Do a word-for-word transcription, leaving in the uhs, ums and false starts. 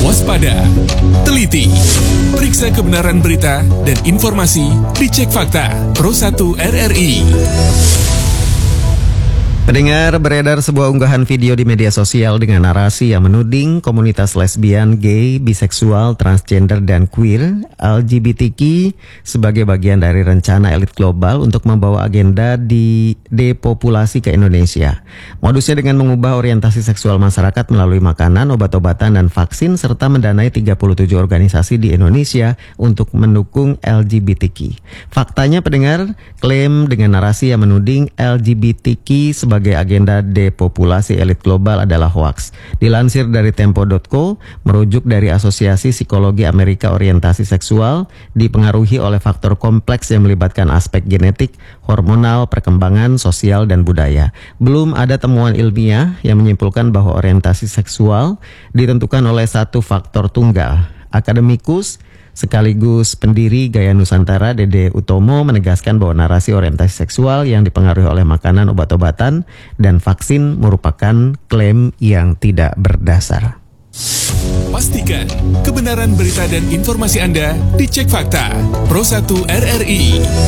waspada, teliti, periksa kebenaran berita dan informasi dicek fakta. Pro satu R R I. Pendengar, beredar sebuah unggahan video di media sosial dengan narasi yang menuding komunitas lesbian, gay, biseksual, transgender, dan queer L G B T Q sebagai bagian dari rencana elit global untuk membawa agenda di depopulasi ke Indonesia. Modusnya dengan mengubah orientasi seksual masyarakat melalui makanan, obat-obatan, dan vaksin, serta mendanai tiga puluh tujuh organisasi di Indonesia untuk mendukung L G B T Q. Faktanya, pendengar, klaim dengan narasi yang menuding L G B T Q sebagai sebagai agenda depopulasi elit global adalah hoaks. Dilansir dari Tempo dot co, merujuk dari Asosiasi Psikologi Amerika Orientasi Seksual, dipengaruhi oleh faktor kompleks yang melibatkan aspek genetik, hormonal, perkembangan, sosial, dan budaya. Belum ada temuan ilmiah yang menyimpulkan bahwa orientasi seksual ditentukan oleh satu faktor tunggal. Akademikus sekaligus pendiri Gaya Nusantara Dede Utomo menegaskan bahwa narasi orientasi seksual yang dipengaruhi oleh makanan, obat-obatan, dan vaksin merupakan klaim yang tidak berdasar. Pastikan kebenaran berita dan informasi Anda dicek fakta. Pro satu R R I.